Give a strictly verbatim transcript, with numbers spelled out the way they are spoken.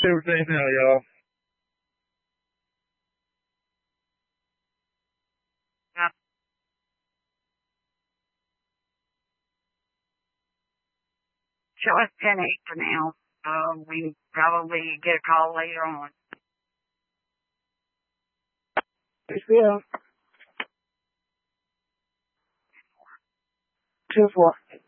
everything now, y'all. So it's ten eight for now. Uh, we probably get a call later on. Yeah. Two four.